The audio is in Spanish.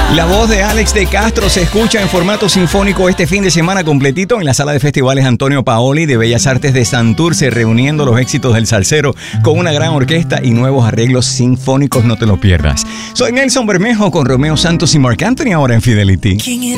La voz de Alex de Castro se escucha en formato sinfónico este fin de semana completito en la sala de festivales Antonio Paoli de Bellas Artes de Santurce, reuniendo los éxitos del salsero con una gran orquesta y nuevos arreglos sinfónicos. No te lo pierdas. Soy Nelson Bermejo con Romeo Santos y Marc Anthony ahora en Fidelity.